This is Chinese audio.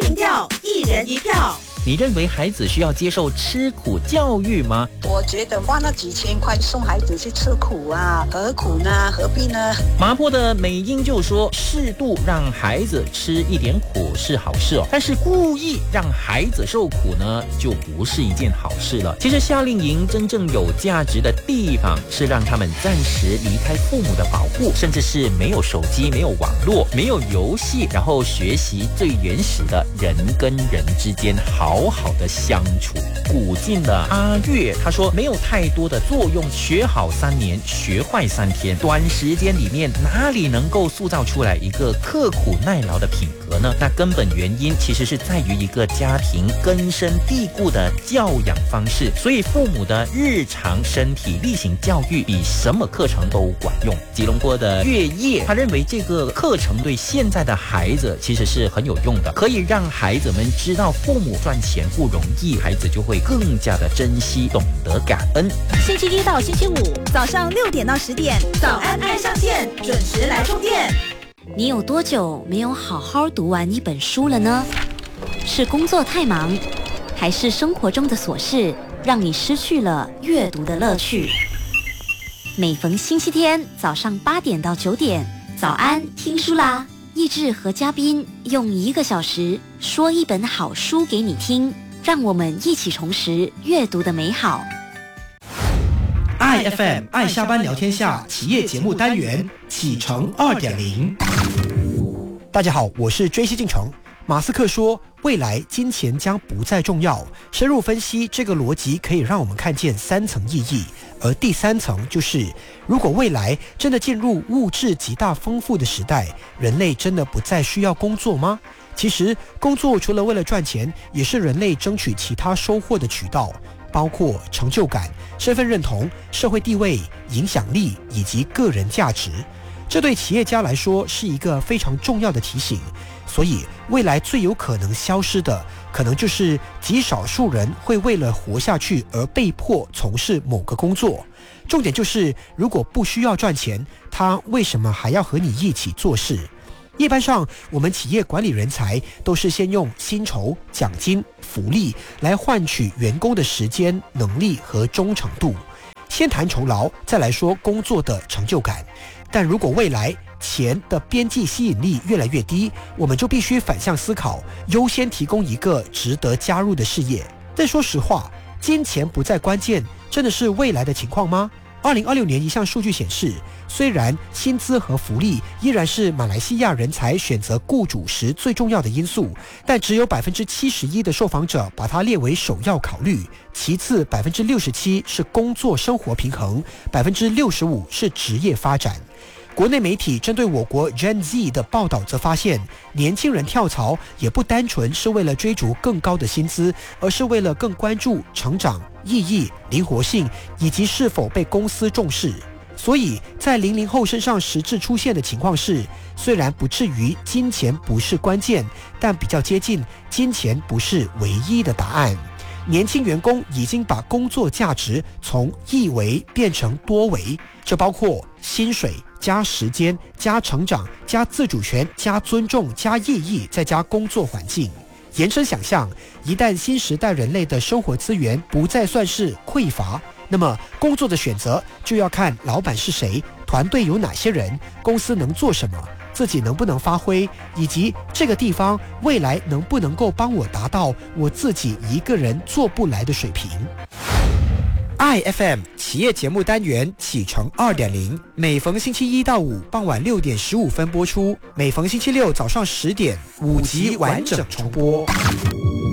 民调，一人一票。 你认为孩子需要接受吃苦教育吗？ 我觉得花那几千块送孩子去吃苦啊，何苦呢？何必呢？ 麻坡的美英就说，适度让孩子吃一点苦是好事但是故意让孩子受苦呢，就不是一件好事了。其实夏令营真正有价值的地方，是让他们暂时离开父母的保护，甚至是没有手机、没有网络、没有游戏，然后学习最原始的人跟人之间好好的相处。古晋的阿月他说，没有太多的作用，学好3年，学坏3天，短时间里面哪里能够塑造出来一个刻苦耐劳的品格呢？那根本原因其实是在于一个家庭根深蒂固的教养方式，所以父母的日常身体力行教育比什么课程都管用。吉隆坡的月夜他认为，这个课程对现在的孩子其实是很有用的，可以让孩子们知道父母赚钱不容易，孩子就会更加的珍惜，懂得感恩。 星期1到星期5早上6点到10点，早安爱上线，准时来充电。 你有多久没有好好读完一本书了呢？是工作太忙，还是生活中的琐事让你失去了阅读的乐趣？每逢星期天早上8点到9点，早安听书啦！益智和嘉宾用1个小时说一本好书给你听，让我们一起重拾阅读的美好。 iFM 爱下班聊天下企业节目单元启程2.0。大家好，我是追西进程。马斯克说，未来金钱将不再重要。深入分析这个逻辑，可以让我们看见3层意义。而第3层就是，如果未来真的进入物质极大丰富的时代，人类真的不再需要工作吗？其实，工作除了为了赚钱，也是人类争取其他收获的渠道，包括成就感、身份认同、社会地位、影响力以及个人价值。这对企业家来说是一个非常重要的提醒。所以，未来最有可能消失的，可能就是极少数人会为了活下去而被迫从事某个工作。重点就是，如果不需要赚钱，他为什么还要和你一起做事？一般上，我们企业管理人才都是先用薪酬、奖金、福利来换取员工的时间、能力和忠诚度，先谈酬劳，再来说工作的成就感。但如果未来钱的边际吸引力越来越低，我们就必须反向思考，优先提供一个值得加入的事业。但说实话，金钱不再关键，真的是未来的情况吗？2026年一项数据显示，虽然薪资和福利依然是马来西亚人才选择雇主时最重要的因素，但只有71%的受访者把它列为首要考虑，其次67%是工作生活平衡，65%是职业发展。国内媒体针对我国 Gen Z 的报道则发现，年轻人跳槽也不单纯是为了追逐更高的薪资，而是为了更关注成长、意义、灵活性以及是否被公司重视。所以在00后身上实质出现的情况是，虽然不至于金钱不是关键，但比较接近金钱不是唯一的答案。年轻员工已经把工作价值从一维变成多维，这包括薪水加时间加成长加自主权加尊重加意义再加工作环境。延伸想象，一旦新时代人类的生活资源不再算是匮乏，那么工作的选择就要看老板是谁，团队有哪些人，公司能做什么，自己能不能发挥，以及这个地方未来能不能够帮我达到我自己一个人做不来的水平。iFM 企业节目单元启程2.0，每逢星期1到5傍晚6点15分播出，每逢星期六早上10点5集完整重播。